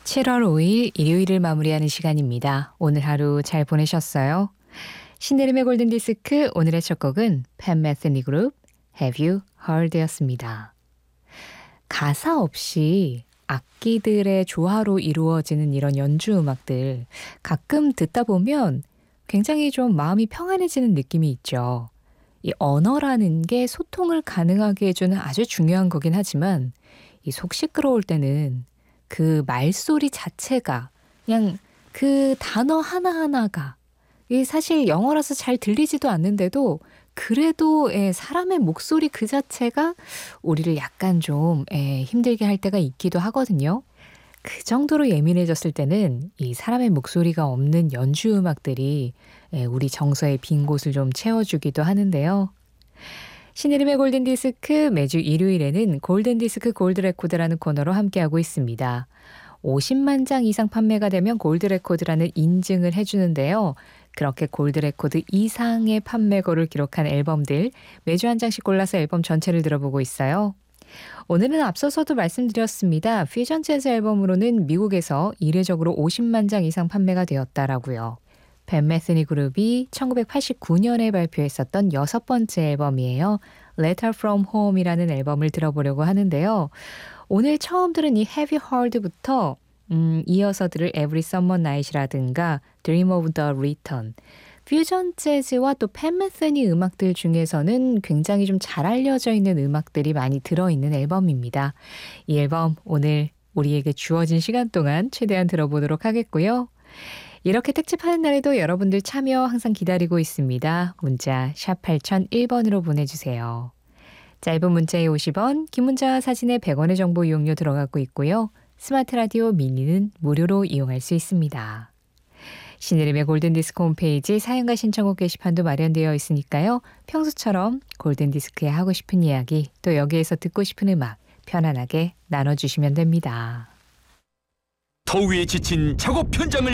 7월 5일 일요일을 마무리하는 시간입니다. 오늘 하루 잘 보내셨어요? 신내림의 골든디스크 오늘의 첫 곡은 팬 메스니 그룹 Have You Heard 였습니다. 가사 없이 악기들의 조화로 이루어지는 이런 연주 음악들 가끔 듣다 보면 굉장히 좀 마음이 평안해지는 느낌이 있죠. 이 언어라는 게 소통을 가능하게 해주는 아주 중요한 거긴 하지만 이 속 시끄러울 때는 그 말소리 자체가 그냥 그 단어 하나하나가 이게 사실 영어라서 잘 들리지도 않는데도 그래도 사람의 목소리 그 자체가 우리를 약간 좀 힘들게 할 때가 있기도 하거든요. 그 정도로 예민해졌을 때는 이 사람의 목소리가 없는 연주 음악들이 우리 정서의 빈 곳을 좀 채워주기도 하는데요. 신혜림의 골든디스크 매주 일요일에는 골든디스크 골드레코드라는 코너로 함께하고 있습니다. 50만 장 이상 판매가 되면 골드레코드라는 인증을 해주는데요. 그렇게 골드레코드 이상의 판매고를 기록한 앨범들 매주 한 장씩 골라서 앨범 전체를 들어보고 있어요. 오늘은 앞서서도 말씀드렸습니다. 퓨전 재즈 앨범으로는 미국에서 이례적으로 50만 장 이상 판매가 되었다라고요. 벤 메스니 그룹이 1989년에 발표했었던 6번째 앨범이에요. Letter from Home이라는 앨범을 들어보려고 하는데요. 오늘 처음 들은 이 Have You Heard부터 이어서 들을 Every Summer Night이라든가 Dream of the Return, 퓨전 재즈와 또 팬 메스니 음악들 중에서는 굉장히 좀 잘 알려져 있는 음악들이 많이 들어있는 앨범입니다. 이 앨범 오늘 우리에게 주어진 시간 동안 최대한 들어보도록 하겠고요. 이렇게 특집하는 날에도 여러분들 참여 항상 기다리고 있습니다. 문자 샵 8001번으로 보내주세요. 짧은 문자에 50원, 긴 문자와 사진에 100원의 정보 이용료 들어가고 있고요. 스마트 라디오 미니는 무료로 이용할 수 있습니다. 신혜림의 골든디스크 홈페이지 사연과 신청곡 게시판도 마련되어 있으니까요. 평소처럼 골든디스크에 하고 싶은 이야기, 또 여기에서 듣고 싶은 음악 편안하게 나눠주시면 됩니다. 더위에 지친 작업 현장을